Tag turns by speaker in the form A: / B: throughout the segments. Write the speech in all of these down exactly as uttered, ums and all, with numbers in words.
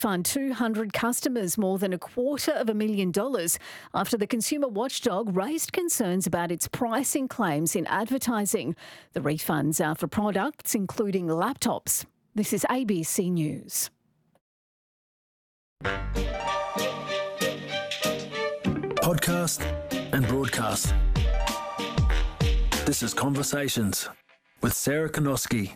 A: Fund two hundred customers more than a quarter of a million dollars after the consumer watchdog raised concerns about its pricing claims in advertising. The refunds are for products including laptops. This is A B C News.
B: Podcast and broadcast. This is Conversations with Sarah Konoski.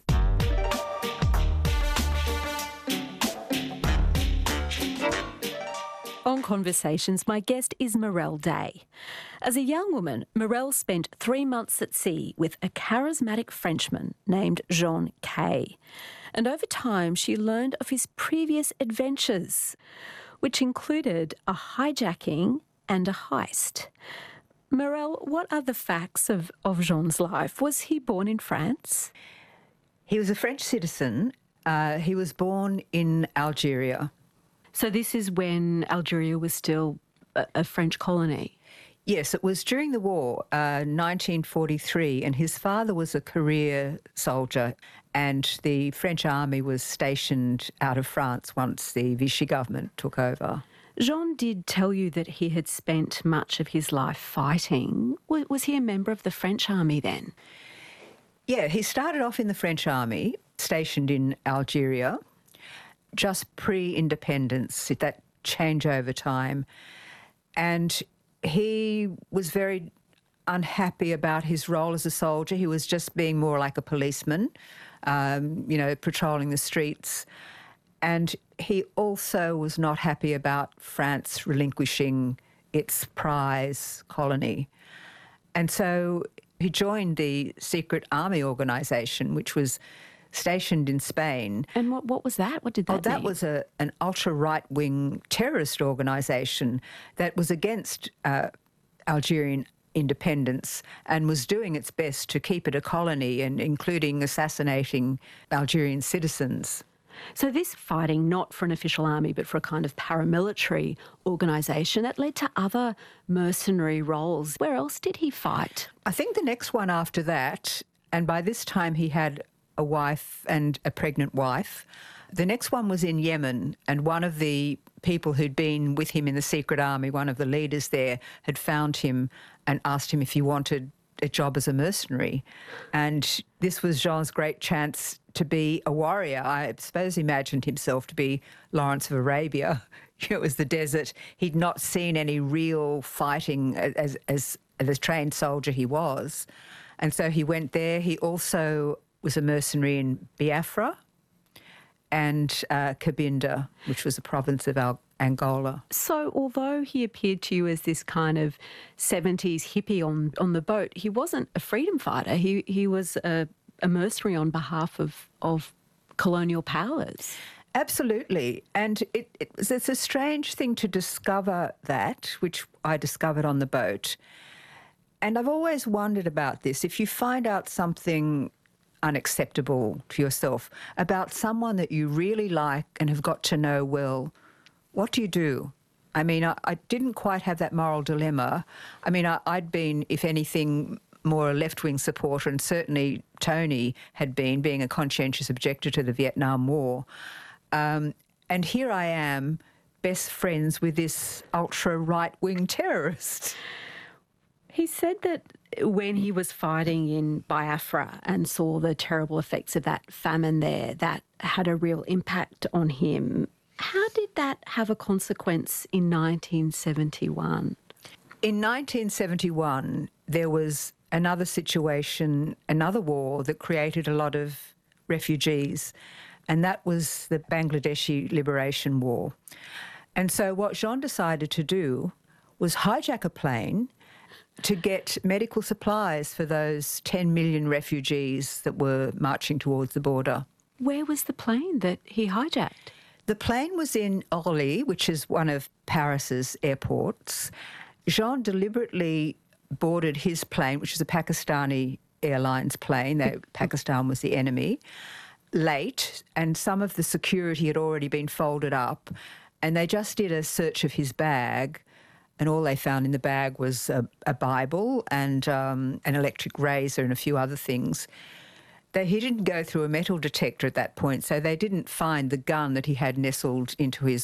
A: On Conversations, my guest is Mirelle Day. As a young woman, Mirelle spent three months at sea with a charismatic Frenchman named Jean K. And over time, she learned of his previous adventures, which included a hijacking and a heist. Mirelle, what are the facts of, of Jean's life? Was he born in France?
C: He was a French citizen. Uh, he was born in Algeria.
A: So this is when Algeria was still a, a French colony?
C: Yes, it was during the war, uh, nineteen forty-three, and his father was a career soldier, and the French army was stationed out of France once the Vichy government took over.
A: Jean did tell you that he had spent much of his life fighting. Was he a member of the French army then?
C: Yeah, he started off in the French army, stationed in Algeria, just pre-independence, that changeover time. And he was very unhappy about his role as a soldier. He was just being more like a policeman, um, you know, patrolling the streets. And he also was not happy about France relinquishing its prize colony. And so he joined the secret army organisation, which was stationed in Spain.
A: And what, what was that? What did that
C: oh, that
A: mean?
C: was a, an ultra-right-wing terrorist organisation that was against uh, Algerian independence and was doing its best to keep it a colony, and including assassinating Algerian citizens.
A: So this fighting, not for an official army, but for a kind of paramilitary organisation, that led to other mercenary roles. Where else did he fight?
C: I think the next one after that, and by this time he had a wife and a pregnant wife. The next one was in Yemen, and one of the people who'd been with him in the secret army, one of the leaders there, had found him and asked him if he wanted a job as a mercenary. And this was Jean's great chance to be a warrior. I suppose he imagined himself to be Lawrence of Arabia. It was the desert. He'd not seen any real fighting as, as, as a trained soldier he was. And so he went there. He also was a mercenary in Biafra and uh, Cabinda, which was a province of Al- Angola.
A: So although he appeared to you as this kind of seventies hippie on, on the boat, he wasn't a freedom fighter. He he was a, a mercenary on behalf of, of colonial powers.
C: Absolutely. And it, it was, it's a strange thing to discover that, which I discovered on the boat. And I've always wondered about this. If you find out something unacceptable to yourself about someone that you really like and have got to know well, what do you do? I mean, I, I didn't quite have that moral dilemma. I mean, I, I'd been, if anything, more a left-wing supporter, and certainly Tony had been, being a conscientious objector to the Vietnam War. Um, and here I am, best friends with this ultra-right-wing terrorist.
A: He said that when he was fighting in Biafra and saw the terrible effects of that famine there, that had a real impact on him. How did that have a consequence in nineteen seventy-one?
C: In nineteen seventy-one, there was another situation, another war that created a lot of refugees, and that was the Bangladeshi Liberation War. And so what Jean decided to do was hijack a plane to get medical supplies for those ten million refugees that were marching towards the border.
A: Where was the plane that he hijacked?
C: The plane was in Orly, which is one of Paris's airports. Jean deliberately boarded his plane, which is a Pakistani Airlines plane. They, Pakistan was the enemy, late, and some of the security had already been folded up, and they just did a search of his bag, and all they found in the bag was a, a Bible and um, an electric razor and a few other things. They, he didn't go through a metal detector at that point, so they didn't find the gun that he had nestled into his